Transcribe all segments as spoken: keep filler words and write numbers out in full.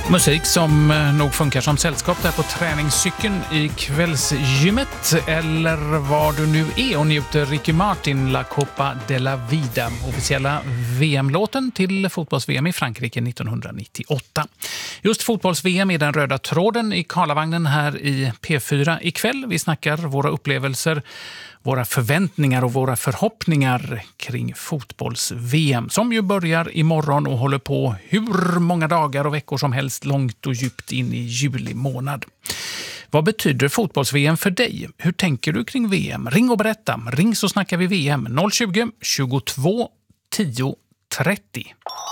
Musik som nog funkar som sällskap där på träningscykeln i kvällsgymmet eller var du nu är och njuter Ricky Martin La Copa de la Vida, officiella V M-låten till fotbolls-V M i Frankrike nittonhundranittioåtta. Just fotbolls-V M är den röda tråden i Karlavagnen här i P fyra ikväll. Vi snackar våra upplevelser, våra förväntningar och våra förhoppningar kring fotbolls-V M som ju börjar imorgon och håller på hur många dagar och veckor som helst långt och djupt in i juli månad. Vad betyder fotbolls-V M för dig? Hur tänker du kring V M? Ring och berätta. Ring så snackar vi V M noll tjugo, tjugotvå, tio, trettio.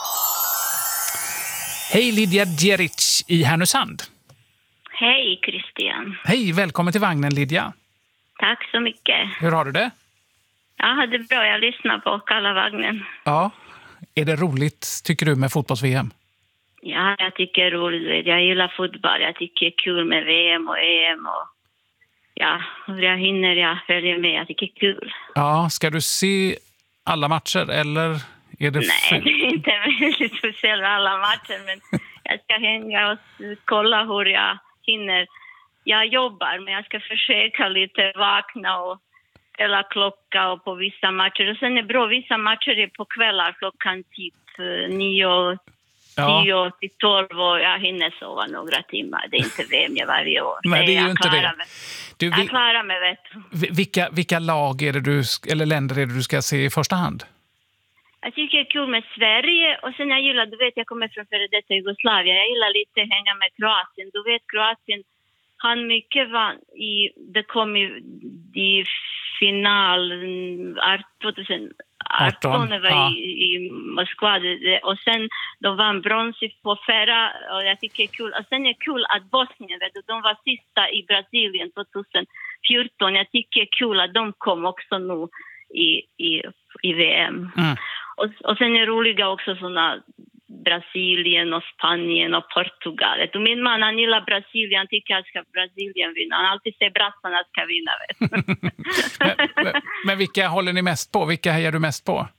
Hej Lydia Djeric i Härnösand. Hej Christian. Hej, välkommen till vagnen Lydia. Tack så mycket. Hur har du det? Jag hade det bra, jag lyssnar på Karlavagnen. Ja, är det roligt tycker du med fotbolls-V M? Ja, jag tycker det är roligt. Jag gillar fotboll, jag tycker det är kul med V M och E M. Och ja, och jag hinner jag följer med, jag tycker det är kul. Ja, ska du se alla matcher eller är det... Nej, det är inte väldigt speciellt alla matcher, men jag ska hänga och kolla hur jag hinner. Jag jobbar, men jag ska försöka lite vakna och ställa klocka och på vissa matcher. Och sen är det bra, vissa matcher är på kvällar klockan typ nio, tio till tolv och jag hinner sova några timmar. Det är inte V M varje år. Nej, det är ju jag inte det. Du, jag klarar mig, vet du. Vilka, vilka lag är det du, eller länder är det du ska se i första hand? Jag tycker det är kul med Sverige och sen jag gillar, du vet jag kommer från före detta Jugoslavien. Jag gillar lite att hänga med Kroatien. Du vet Kroatien, han mycket var i, det kom ju i final tjugoarton var ja. i, i Moskva och sen de vann brons på förra och jag tycker det är kul. Och sen är det kul att Bosnien, vet du, de var sista i Brasilien tjugohundrafjorton. Jag tycker det är kul att de kom också nu i, i, i V M. Mm. Och, och sen är det roliga också sådana Brasilien och Spanien och Portugal. Och min man, han gillar Brasilien, han tycker att ska Brasilien vinna. Han alltid säger brassarna ska vinna. men, men, men vilka håller ni mest på? Vilka hejar du mest på?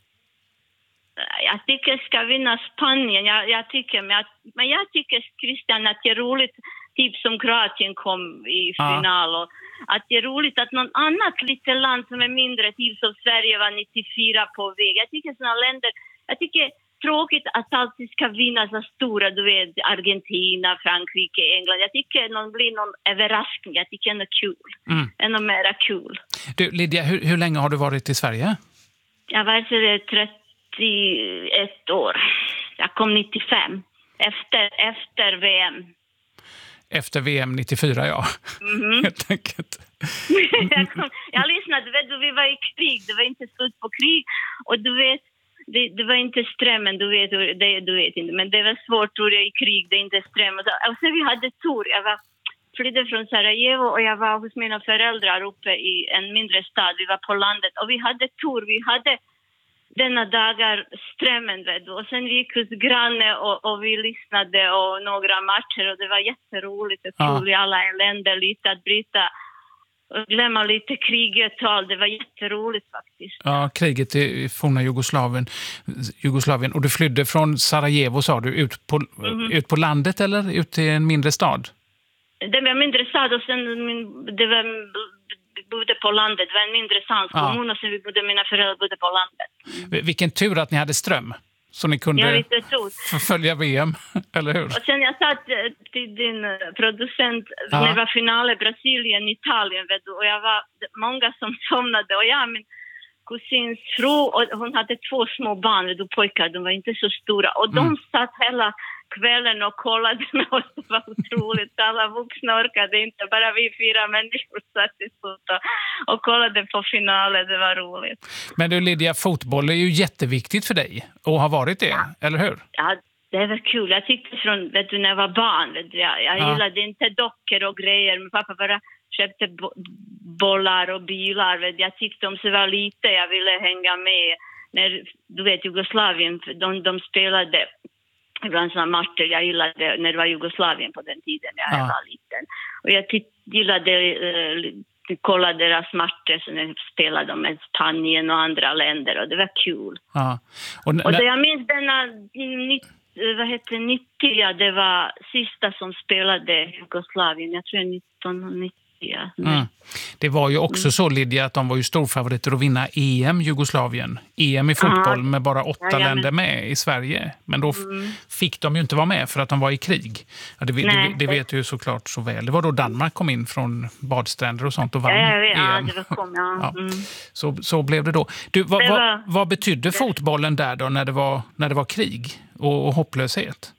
Jag tycker ska vinna Spanien. Jag, jag tycker, men, jag, men jag tycker Christian att det är roligt, typ som Kroatien kom i final. Och att det är roligt att någon annat litet land som är mindre, typ som Sverige var nittiofyra på väg. Jag tycker sådana länder, jag tycker tråkigt att alltid ska vinna så stora, du vet, Argentina, Frankrike, England. Jag tycker det blir någon överraskning. Jag tycker det är kul. Mm. Ännu mera kul. Du, Lydia, hur, hur länge har du varit i Sverige? Jag har varit trettioett år. Jag kom nittiofem. Efter, efter V M. Efter V M nittiofyra, ja. Mm-hmm. Helt enkelt. jag, kom, jag lyssnade, vet du, vi var i krig. Det var inte slut på krig. Och du vet, Det, det var inte strömmen, du vet, det, du vet inte. Men det var svårt, tror jag, i krig. Det är inte strömmen. Och sen vi hade tur. Jag var, flydde från Sarajevo och jag var hos mina föräldrar uppe i en mindre stad. Vi var på landet och vi hade tur. Vi hade denna dagar strömmen, vet du. Och sen vi gick hos granne och, och vi lyssnade och några matcher. Och det var jätteroligt och kul i alla länder lite att bryta. Och glömma lite kriget tal. Det var jätteroligt faktiskt. Ja, kriget i forna Jugoslavien. Jugoslavien. Och du flydde från Sarajevo, sa du, ut på, mm-hmm. ut på landet eller ut till en mindre stad? Det var en mindre stad och sen det var, vi bodde på landet. Det var en mindre samkommun ja. Och sen vi bodde, mina föräldrar bodde på landet. Vilken tur att ni hade ström. Så ni kunde följa V M, eller hur? Och sen jag sa till din producent, ja. När det var final i Brasilien, Italien, vet du, och jag var många som somnade. Och jag, min kusins fru, och hon hade två små barn, vet du, pojkar, de var inte så stora. Och de mm. satt hela kvällen och kollade med oss, det var otroligt. Alla vuxna orkade inte, bara vi fyra människor satt i slut och kollade på finalen, det var roligt. Men du Lydia, fotboll är ju jätteviktigt för dig och har varit det, ja. Eller hur? Ja, det var kul. Jag tyckte från, vet du, när jag var barn, vet du, jag, jag ja. Gillade inte dockor och grejer, men pappa bara köpte bo- bollar och bilar, vet du. Jag tyckte om så var lite, jag ville hänga med. När, du vet, Jugoslavien, de, de spelade ibland sådana matcher. Jag gillade när det var Jugoslavien på den tiden när jag ja. Var liten. Och jag ty- gillade uh, kolla deras matcher som de spelade med Spanien och andra länder och det var kul. Ja. Och, n- och det, jag minns denna vad heter nittio, ja, det var sista som spelade i Jugoslavien. Jag tror nittonhundranittio. Ja. Mm. Det var ju också mm. så, Lydia, att de var ju storfavoriter att vinna E M Jugoslavien. E M i fotboll Aha. med bara åtta ja, ja, länder med i Sverige. Men då mm. fick de ju inte vara med för att de var i krig. Ja, det, det, det vet du såklart så väl. Det var då Danmark kom in från badstränder och sånt och vann ja, ja, E M. Ja, det var kom, ja. Mm. ja. Så, så blev det då. Du, vad, det var... vad, vad betydde fotbollen där då när det var, när det var krig och, och hopplöshet?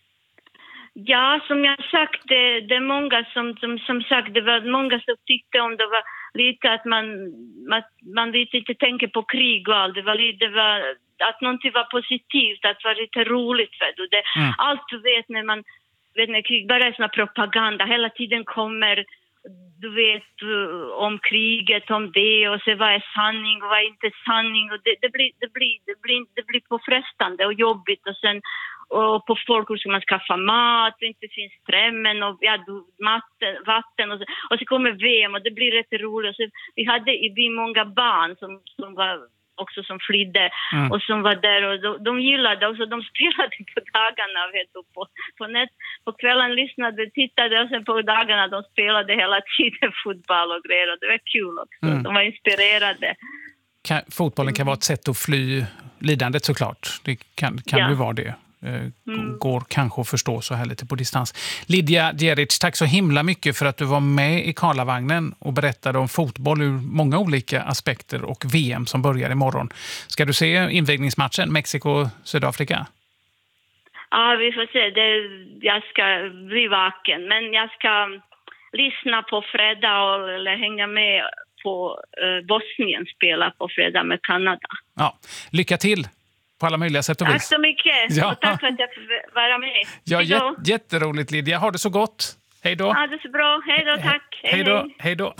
Ja, som jag sagt, det, det är många som, som, som sagt, det var många som tyckte om det var lite att man, man, man lite inte tänker på krig och allt. Det var lite, det var, att någonting var positivt, att det var lite roligt. Vet du. Det, mm. Allt du vet när man, vet när krig bara är sån propaganda, hela tiden kommer, du vet, om kriget, om det och så vad är sanning och vad är inte sanning. Och det, det, blir, det, blir, det, blir, det blir påfrestande och jobbigt och sen och på folk hur ska man skaffa mat, det inte finns strömmen och ja, matten, vatten och så, och så kommer V M och det blir rätt roligt. Så vi hade i byn många barn som, som var också som flydde mm. och som var där och de, de gillade också, de spelade på dagarna vet du, på, på, nät, på kvällen lyssnade, tittade och sen på dagarna de spelade hela tiden fotboll och grejer och det var kul också, mm. de var inspirerade. Kan, fotbollen kan vara ett sätt att fly lidandet såklart, det kan, kan ja. ju vara det. Mm. Går kanske att förstå så här lite på distans. Lydia Djeric, tack så himla mycket för att du var med i Karlavagnen och berättade om fotboll ur många olika aspekter och V M som börjar imorgon. Ska du se invigningsmatchen Mexiko-Sydafrika? Ja, vi får se. Det, jag ska bli vaken, men jag ska lyssna på fredag och, eller hänga med på uh, Bosnien spela på fredag med Kanada. Ja, lycka till! På alla möjliga sätt och vis. Tack så mycket. Ja. Och tack för att jag fick vara med. Ja, jät- jätteroligt Lydia. Ha det så gott. Hej då. Ha det så bra. Hej då, tack. Hej, hej då. Hej då.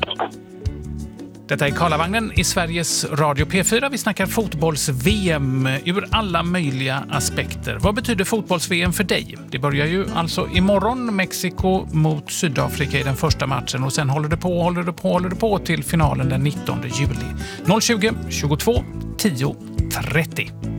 Detta är Karlavagnen i Sveriges Radio P fyra. Vi snackar fotbolls-V M ur alla möjliga aspekter. Vad betyder fotbolls-V M för dig? Det börjar ju alltså imorgon. Mexiko mot Sydafrika i den första matchen. Och sen håller det på, håller det på, håller det på till finalen den nittonde juli. noll tjugo, tjugotvå, tio, trettio.